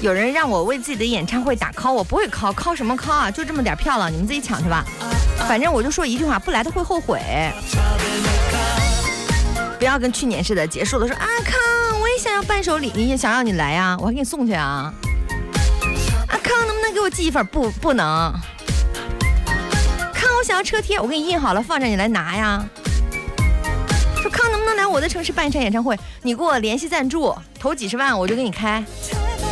有人让我为自己的演唱会打 call， 我不会 call 什么 call 啊，就这么点票了，你们自己抢去吧。反正我就说一句话，不来的会后悔。不要跟去年似的，结束了说啊康，我也想要伴手礼，你也想要你来呀，我还给你送去啊。啊康，能不能给我寄一份？不能。康，我想要车贴，我给你印好了放着，你来拿呀。说康能不能来我的城市办一场演唱会？你给我联系赞助，投几十万我就给你开。